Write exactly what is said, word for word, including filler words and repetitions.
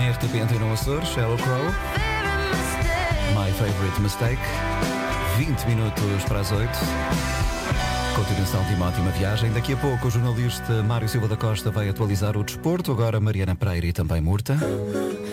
R T P Antena Açores, Sheryl Crow. My Favorite Mistake. vinte minutos para as oito. Continuação de uma ótima viagem. Daqui a pouco o jornalista Mário Silva da Costa vai atualizar o desporto. Agora Mariana Pereira e também Murta.